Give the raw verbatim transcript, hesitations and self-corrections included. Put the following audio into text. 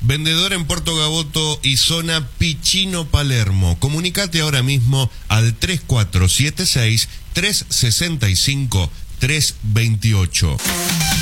Vendedor en Puerto Gaboto y zona Pichinno, Palermo. Comunicate ahora mismo al tres cuatro siete seis, tres seis cinco, tres dos ocho.